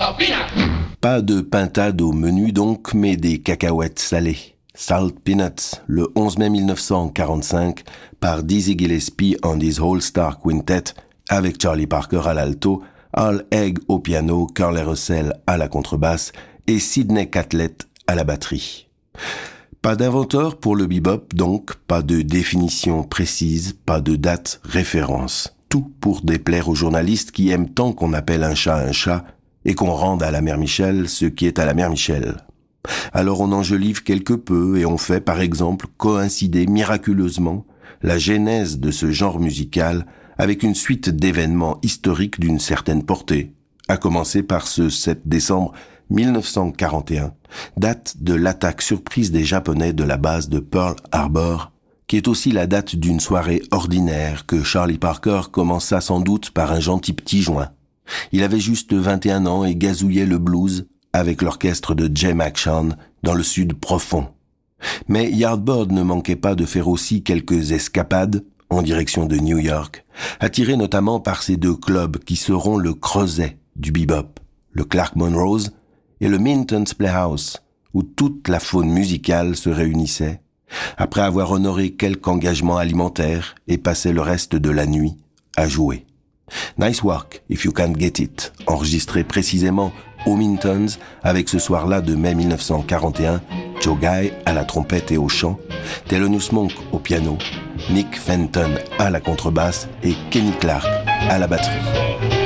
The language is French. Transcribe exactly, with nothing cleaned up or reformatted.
Pas de pintade au menu donc, mais des cacahuètes salées. Salt Peanuts, le onze mai mille neuf cent quarante-cinq, par Dizzy Gillespie and his All-Star Quintet, avec Charlie Parker à l'alto, Al Egg au piano, Curly Russell à la contrebasse et Sidney Catlett à la batterie. Pas d'inventeur pour le bebop donc, pas de définition précise, pas de date référence. Tout pour déplaire aux journalistes qui aiment tant qu'on appelle un chat un chat et qu'on rende à la mère Michel ce qui est à la mère Michel. Alors on enjolive quelque peu et on fait par exemple coïncider miraculeusement la genèse de ce genre musical avec une suite d'événements historiques d'une certaine portée, à commencer par ce sept décembre mille neuf cent quarante et un, date de l'attaque surprise des Japonais de la base de Pearl Harbor, qui est aussi la date d'une soirée ordinaire que Charlie Parker commença sans doute par un gentil petit joint. Il avait juste vingt et un ans et gazouillait le blues avec l'orchestre de Jay McShann dans le sud profond. Mais Yardbird ne manquait pas de faire aussi quelques escapades en direction de New York, attiré notamment par ces deux clubs qui seront le creuset du bebop, le Clark Monroe's et le Minton's Playhouse, où toute la faune musicale se réunissait, après avoir honoré quelque engagement alimentaire et passé le reste de la nuit à jouer. Nice Work, If You Can't Get It, enregistré précisément au Minton's avec ce soir-là de mai mille neuf cent quarante et un, Joe Guy à la trompette et au chant, Thelonious Monk au piano, Nick Fenton à la contrebasse et Kenny Clarke à la batterie.